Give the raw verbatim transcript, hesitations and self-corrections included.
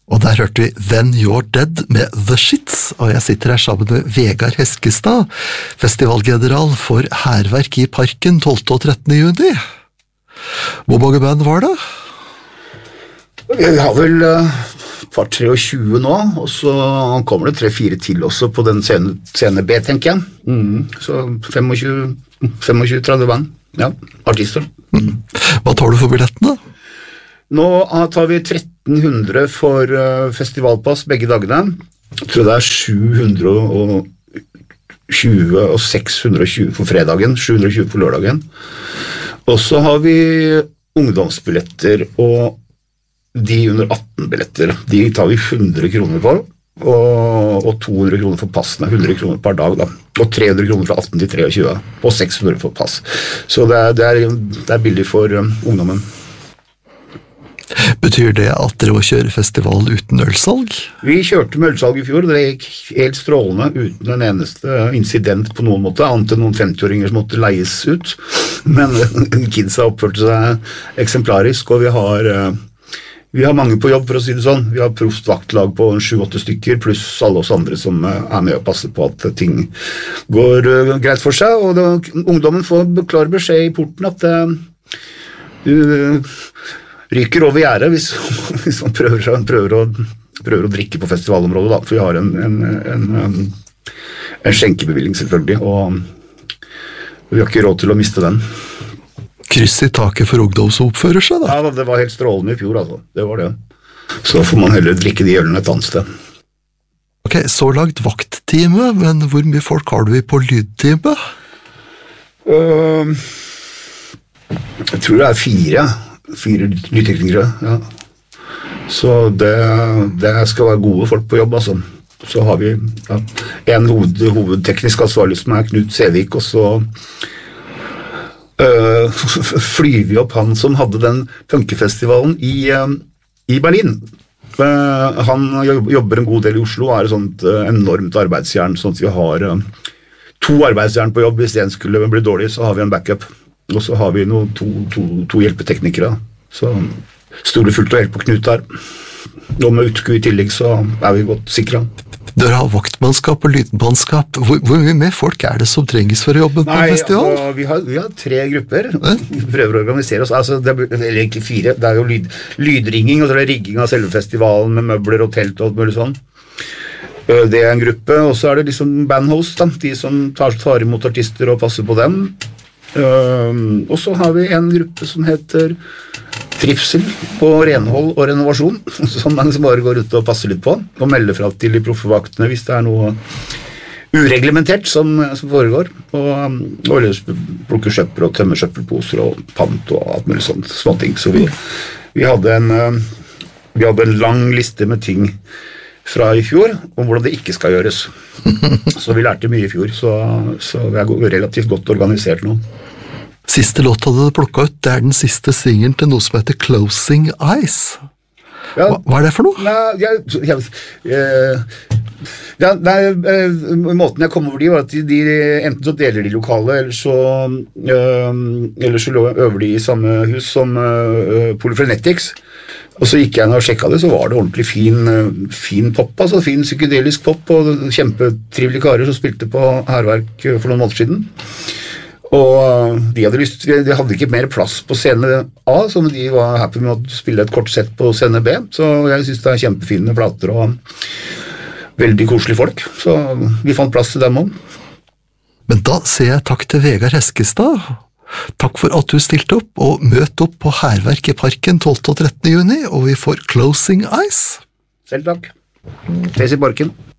Og der hørte vi Then You're Dead med The Shits, og jeg sitter her sammen med Vegard Heskestad, festivalgeneral for Hærverk i Parken tolvte og trettende juni. Hvor mange band var det? Vi har vel uh, par tre og tjue nå, og så kommer det tre-fire til også på den scene, scene B, tenker jeg. Mm. Så tjuefem tretti band, ja, artister. Mm. Hva tar du for billettene? Nå tar vi tretten hundre for uh, festivalpass begge dagene. Jeg tror det er sju hundre tjue og seks hundre tjue for fredagen, sju hundre tjue for lørdagen. Og så har vi ungdomsbilletter og de under atten-billetter. De tar vi hundre kroner for, og, og to hundre kroner for passene, hundre kroner per dag da. Og tre hundre kroner fra atten til tjuetre, og seks hundre for pass. Så det er, det er, det er billig for um, ungdommen. Betyr det at dere må kjøre festival uten ølsalg? Vi kjørte med ølsalg i fjor, og det gikk helt strålende uten en eneste incident på noen måte, annet enn noen femti-åringer som måtte leies ut. Men kidsa oppførte seg eksemplarisk, og vi har, vi har mange på jobb, for å si det sånn. Vi har proft vaktlag på sju-åtte stykker, pluss alle oss andre som er med og passer på at ting går greit for seg, og det, ungdommen får klar beskjed i porten at du ryker over gjerdet hvis, hvis man prøver, prøver, å, prøver å drikke på festivalområdet da, for vi har en, en, en, en skjenkebevilling selvfølgelig, og vi har ikke råd til å miste den. Kryss i taket for ungdom som oppfører seg da? Ja, det var helt strålende i fjor, altså. Det var det. Så får man heller drikke de ølene et annet sted. Ok, så langt vakttime, men hvor mye folk har du i på lydtime? Uh, jeg tror det er fire, fire lydteknikere, ja. Så det, det skal være gode folk på jobb, altså. Så har vi ja, en hoved, hovedteknisk ansvarlig som er Knut Sevik, og så uh, flyr vi opp han som hadde den punkefestivalen i, uh, i Berlin. Uh, han jobber en god del i Oslo, og er et sånt uh, enormt arbeidsjern, sånn at vi har uh, to arbeidsjern på jobb. Hvis en skulle bli dårlig, så har vi en backup. Og så har vi noen to, to, to hjelpeteknikere, så stoler fullt og helt på Knut der. Og med utku i tillegg så er vi godt sikret. Dere har vaktmannskap og lydmannskap. Hvor, hvor mye mer folk er det som trenges for å jobbe på en festival? Nei, vi har, vi har tre grupper. Vi prøver å organisere oss. Altså, det er, eller ikke fire. Det er jo lyd, lydringing, og så er det rigging av selve festivalen med møbler og telt og alt mulig sånn. Det er en gruppe, og så er det liksom bandhost, da, de som tar, tar imot artister og passer på dem. Uh, og så har vi en gruppe som heter Trivsel og renhold og renovasjon, som man som bare går ut og passer litt på, og melder fra til de proffevaktene hvis det er noe ureglementert som, som foregår, og, og plukker søppel og tømmer søppelposer og pant og alt mulig sånt, sånne ting. Så vi, vi, hadde en, uh, vi hadde en lang liste med ting fra i fjor, om hvordan det ikke skal gjøres. Så vi lærte mye i fjor, så, så vi er relativt godt organisert nå. Siste låta du plukket ut, det er den siste singelen til noe som heter Closing Eyes. Ja, hva, hva er det for noe? Nei, jeg, jeg, jeg, ja, nei, måten jeg kom over de var at de, de enten så deler de lokale, eller så, øh, eller så øver de i samme hus som øh, Polyphrenetics. Og så gikk jeg inn og sjekket det, så var det ordentlig fin, fin pop, altså fin psykedelisk pop, og kjempetrivelige karer som spilte på Hærverk for noen måneder siden. Og de hadde, lyst, de hadde ikke mer plass på scene A, så de var happy med å spille et kort sett på scene B, så jeg synes det er kjempefine plater og veldig koselige folk, så vi fant plass til dem også. Men da sier jeg takk til Vegard Heskestad. Takk for at du stilte opp, og møt opp på Hærverk i Parken tolvte og trettende juni, og vi får Closing Eyes. Selv takk. Ses i Parken.